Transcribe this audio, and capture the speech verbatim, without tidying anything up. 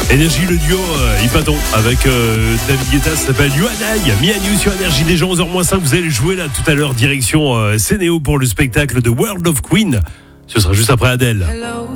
Énergie, le duo euh, Ipadon avec euh, David Guetta, ça s'appelle Yuanai. Mianu sur Énergie, déjà onze heures moins cinq. Vous allez jouer là tout à l'heure, direction euh, Cénéo pour le spectacle de World of Queen. Ce sera juste après Adèle. Hello.